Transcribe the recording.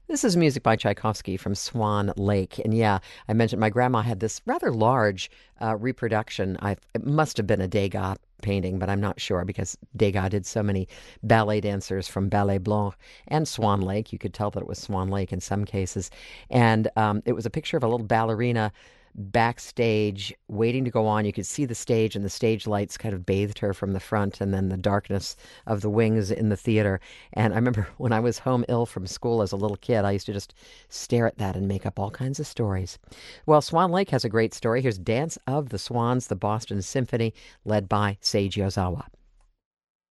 This is music by Tchaikovsky from Swan Lake. And yeah, I mentioned my grandma had this rather large reproduction. It must have been a Degas painting, but I'm not sure because Degas did so many ballet dancers from Ballet Blanc and Swan Lake. You could tell that it was Swan Lake in some cases. And it was a picture of a little ballerina backstage waiting to go on. You could see the stage, and the stage lights kind of bathed her from the front, and then the darkness of the wings in the theater. And I remember when I was home ill from school as a little kid, I used to just stare at that and make up all kinds of stories. Well, Swan Lake has a great story. Here's Dance of the Swans, the Boston Symphony, led by Seiji Ozawa.